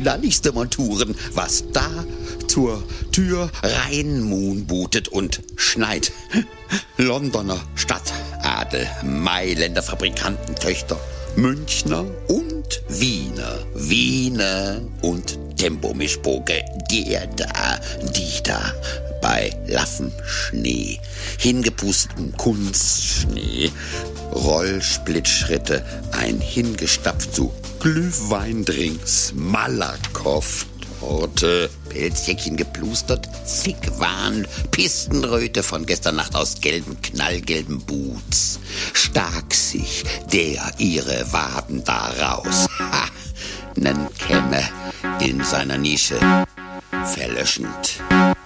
knalligste Monturen, was da zur Tür rein butet und schneit. Londoner Stadtadel, Mailänder Fabrikantentöchter, Münchner und Wiener und Tempomischpoke, der da, die da, bei laffem Schnee, hingepustetem Kunstschnee, Rollsplittschritte, ein hingestapft zu Glühweindrinks, Malakoff-Torte, Pelzjäckchen geplustert, Zickwahn, Pistenröte von gestern Nacht aus gelben, knallgelben Boots, stak sich der ihre Waden daraus, nen Kämme in seiner Nische, verlöschend.